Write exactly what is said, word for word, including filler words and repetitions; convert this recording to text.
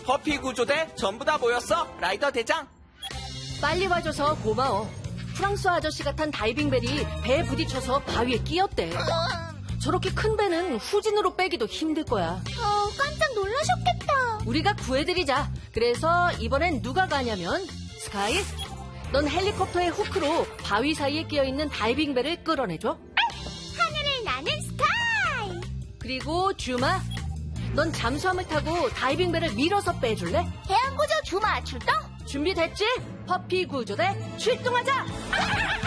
버피 구조대 전부 다 모였어, 라이더 대장. 빨리 와줘서 고마워. 프랑스 아저씨가 탄 다이빙벨이 배에 부딪혀서 바위에 끼었대. 저렇게 큰 배는 후진으로 빼기도 힘들 거야. 어, 깜짝 놀라셨겠다. 우리가 구해드리자. 그래서 이번엔 누가 가냐면 스카이, 넌 헬리콥터의 후크로 바위 사이에 끼어있는 다이빙벨을 끌어내줘. 하늘을 나는 스카이. 그리고 주마, 넌 잠수함을 타고 다이빙벨을 밀어서 빼줄래? 해양구조 주마 출동. 준비됐지? 퍼피 구조대 출동하자!